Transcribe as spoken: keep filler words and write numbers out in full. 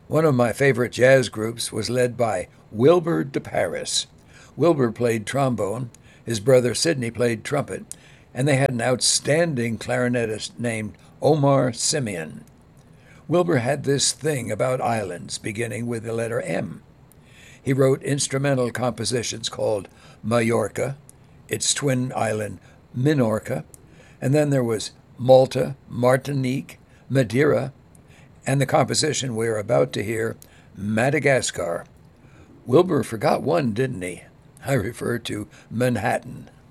One of my favorite jazz groups was led by Wilbur de Paris. Wilbur played trombone, his brother Sidney played trumpet, and they had an outstanding clarinetist named Omar Simeon. Wilbur had this thing about islands, beginning with the letter M. He wrote instrumental compositions called Majorca, its twin island Minorca, and then there was Malta, Martinique, Madeira, and the composition we are about to hear, Madagascar. Wilbur forgot one, didn't he? I refer to Manhattan.